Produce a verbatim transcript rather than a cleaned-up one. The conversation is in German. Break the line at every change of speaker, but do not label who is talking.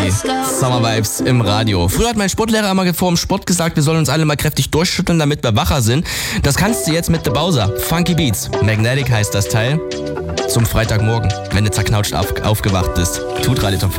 Summer Vibes im Radio. Früher hat mein Sportlehrer immer vor dem Sport gesagt, wir sollen uns alle mal kräftig durchschütteln, damit wir wacher sind. Das kannst du jetzt mit The Bowser. Funky Beats. Magnetic heißt das Teil. Zum Freitagmorgen, wenn du zerknautscht auf, aufgewacht bist. Tut Radio Top